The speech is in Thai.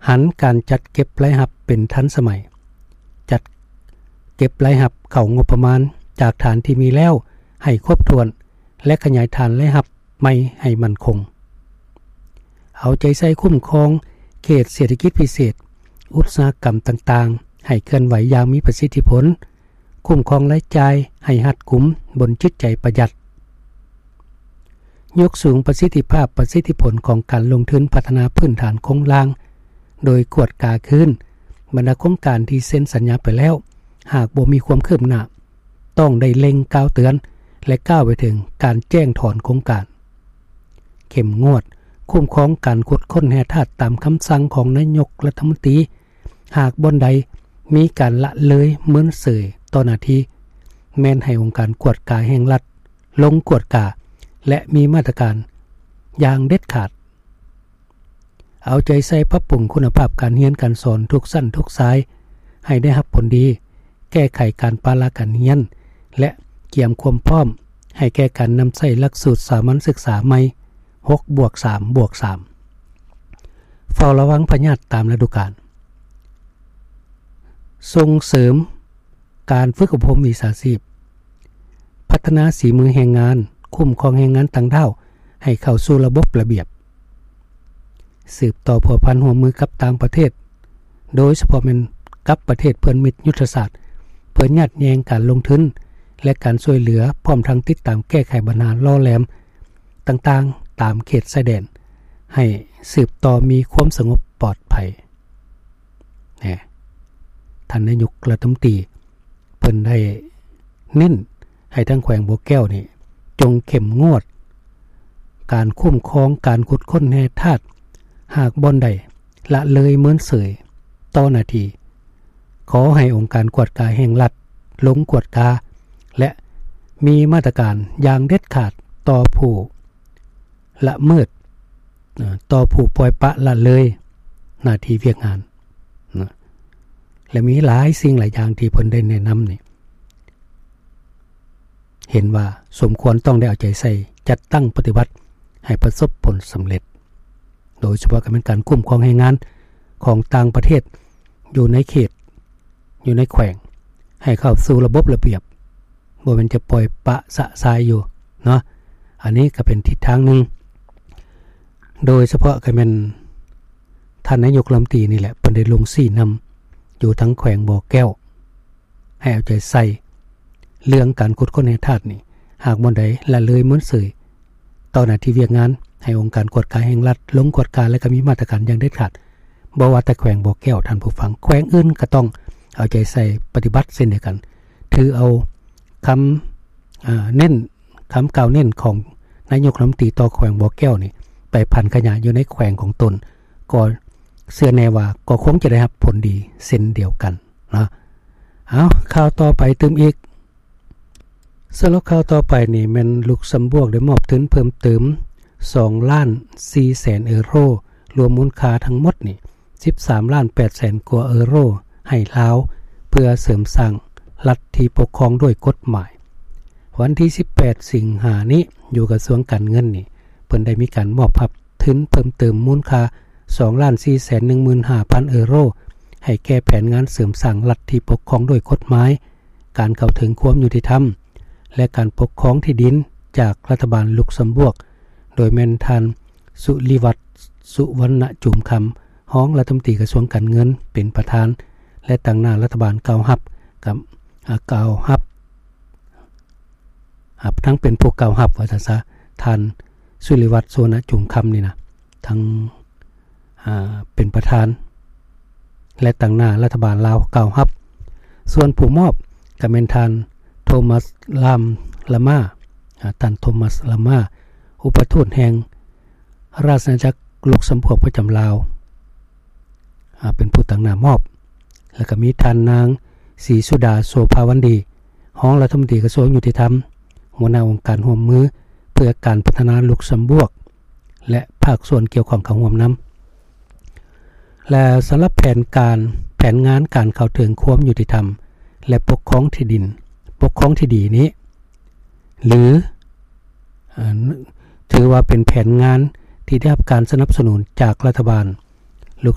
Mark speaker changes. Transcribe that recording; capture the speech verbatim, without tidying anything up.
Speaker 1: หันการจัดเก็บรายรับเป็นทันสมัยจัดเก็บรายรับเข้างบประมาณจากฐานที่มีแล้วให้ครบถ้วนและขยายฐานรายรับใหม่ให้มั่นคงเอาใจใส่คุ้มครองเขตเศรษฐกิจพิเศษอุตสาหกรรมต่างๆให้เคลื่อนไหวอย่างมีประสิทธิผลคุ้มครองรายจ่ายให้รัดกุมบนจิตใจประหยัดยกสูงประสิทธิภาพประสิทธิผลของการลงทุนพัฒนาพื้นฐานโครงสร้างโดยกวดกาคืนบรรดาโครงการที่เซ็นสัญญาไปแล้วหากบ่มีความคืบหน้าต้องได้เล็งกล่าวเตือนและก้าวไปถึงการแจ้งถอนโครงการเข้มงวดคุ้มครองการขุดค้นแร่ธาตุตามคำสั่งของนายกรัฐมนตรีหากบ่อนใดมีการละเลยเหมือนเสยต่อหน้าที่แม้นให้องค์การกวดกาแห่งรัฐลงกวดกาและมีมาตรการอย่างเด็ดขาดเอาใจใส่ปรับปรุงคุณภาพการเรียนการสอนทุกสั้นทุกสายให้ได้รับผลดีแก้ไขการปาราการเรียนและเกี่ยมความพร้อมให้แก่การนำใช้หลักสูตรสามัญศึกษาใหม่ หกบวกสาม บวกสาม เฝ้าระวังพยาธิตามฤดูกาลส่งเสริมการฝึกอบรมวิชาชีพพัฒนาฝีมือแรงงานคุ้มครองแรงงานต่างด้าวให้เข้าสู่ระบบระเบียบสืบต่อผัวพันหัวมือกับต่างประเทศโดยเฉพาะเป็นกับประเทศเพื่อนมิตรยุทธศาสตร์เพื่อยัดแยงการลงทุนและการช่วยเหลือพร้อมทั้งติดตามแก้ไขปัญหาล่อแหลมต่างๆตามเขตชายแดนให้สืบต่อมีความสงบปลอดภัยนะท่านนายกรัฐมนตรีเพิ่นได้เน้นให้ทั้งแขวงบัวแก้วนี่จงเข้มงวดการคุ้มครองการขุดค้นแร่ธาตุหากบ่อนใดละเลยเหมือนเสยต่อหน้าที่ขอให้องค์การกวดกาแห่งรัฐลงกวดกาและมีมาตรการอย่างเด็ดขาดต่อผู้ละเมิดต่อผู้ปล่อยปละละเลยหน้าที่เวียกงานนะและมีหลายสิ่งหลายอย่างที่เพิ่นได้แนะนำนี่เห็นว่าสมควรต้องได้เอาใจใส่จัดตั้งปฏิบัติให้ประสบผลสำเร็จโดยเฉพาะการเป็นการคุ้มครองแรงงานของต่างประเทศอยู่ในเขตอยู่ในแขวงให้เข้าสู่ระบบระเบียบบ่แม่นจะปล่อยปะสะสายอยู่เนาะอันนี้ก็เป็นทิศทางนึงโดยเฉพาะก็เป็นท่านนายกรัฐมนตรีนี่แหละเพิ่นได้ลงสี่นำอยู่ทั้งแขวงบ่อแก้วให้เอาใจใส่เรื่องการขุดค้นแร่ธาตุนี่หากบ่อนใดละเลยเหมือนเสยต่อหน้าที่เวียกงานให้องค์การกวดกาแห่งรัฐลงกวดกาและก็มีมาตรการอย่างเด็ดขาดบ่ว่าแต่แขวงบ่อแก้วท่านผู้ฟังแขวงอื่นก็ต้องเอาใจใส่ปฏิบัติเช่นเดียวกันถือเอาคำอ่าเน้นคำกล่าวเน้นของนายกรัฐมนตรีต่อแขวงบ่อแก้วนี่ไปพันขยายอยู่ในแขวงของตนก็เชื่อแน่ว่าก็คงจะได้รับผลดีเช่นเดียวกันนะเอาข่าวต่อไปเติมอีกสำหรับข่าวต่อไปนี่แม่นลุกซัมเบิร์กได้มอบทุนเพิ่มเติมสองล้านสี่แสนยูโรรวมมูลค่าทั้งหมดนี่สิบสามล้านแปดแสนกว่ายูโรให้ลาวเพื่อเสริมสร้างรัฐที่ปกครองด้วยกฎหมายวันที่สิบแปดสิงหาคมนี้อยู่กระทรวงการเงินนี่เพิ่นได้มีการมอบพับทุนเพิ่มเติมมูลค่า สองล้านสี่แสนหนึ่งหมื่นห้าพัน ยูโรให้แก้แผนงานเสริมสร้างรัฐที่ปกครองด้วยกฎหมายการเข้าถึงความยุติธรรมและการปกครองที่ดินจากรัฐบาลลุกซัมเบิร์กโดยแม่นท่านสุริวัฒน์สุวรรณจุมคำห้องรัฐมนตรีกระทรวงการเงินเป็นประธานและตั้งหน้ารัฐบาลกล่าวรับกับกล่าวรับรับทั้งเป็นผู้กล่าวรับว่าซะท่านสุริวัฒน์สุวรรณจุมคำนี่นะทั้งอ่าเป็นประธานและตั้งหน้ารัฐบาลลาวกล่าวรับส่วนผู้มอบก็เป็นท่านโทมัสลามลามาท่านโทมัสลามาอุปทูตแห่งราชอาณาจักรลุกซัมเบิร์กประจำลาวเป็นผู้ตั้งหน้ามอบแล้วก็มีท่านนางศรีสุดาโสภาวันดีห้องรัฐมนตรีกระทรวงยุติธรรมหัวหน้าองค์การร่วมมือเพื่อการพัฒนาลุกซัมเบิร์กและภาคส่วนเกี่ยวข้องกับร่วมนำและสำหรับแผนการแผนงานการเข้าถึงความยุติธรรมและปกครองที่ดินปกครองที่ดีนี้หรือถือว่าเป็นแผนงานที่ได้รับการสนับสนุนจากรัฐบาล